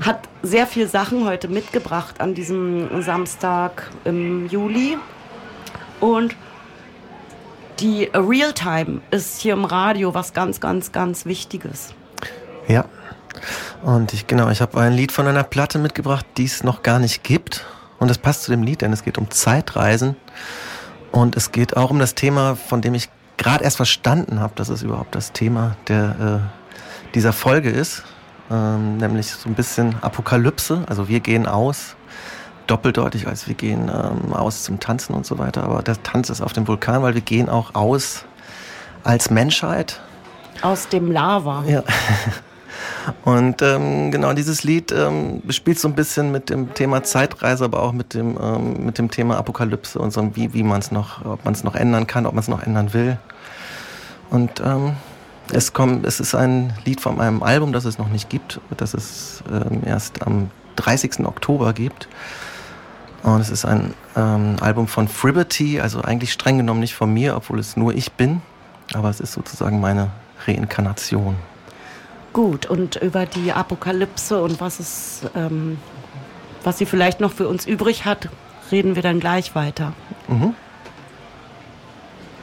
hat sehr viele Sachen heute mitgebracht an diesem Samstag im Juli. Und die Realtime ist hier im Radio was ganz, ganz, ganz Wichtiges. Ja, und ich habe ein Lied von einer Platte mitgebracht, die es noch gar nicht gibt. Und das passt zu dem Lied, denn es geht um Zeitreisen. Und es geht auch um das Thema, von dem ich gerade erst verstanden habe, dass es überhaupt das Thema dieser Folge ist. Nämlich so ein bisschen Apokalypse. Also wir gehen aus, doppeldeutig, als wir gehen aus zum Tanzen und so weiter. Aber der Tanz ist auf dem Vulkan, weil wir gehen auch aus als Menschheit. Aus dem Lava. Ja. Und dieses Lied spielt so ein bisschen mit dem Thema Zeitreise, aber auch mit dem Thema Apokalypse und so, wie man es ob man es noch ändern kann, ob man es noch ändern will. Und es ist ein Lied von einem Album, das es noch nicht gibt, das es erst am 30. Oktober gibt. Und es ist ein Album von Fribity, also eigentlich streng genommen nicht von mir, obwohl es nur ich bin, aber es ist sozusagen meine Reinkarnation. Gut, und über die Apokalypse und was sie vielleicht noch für uns übrig hat, reden wir dann gleich weiter. Mhm.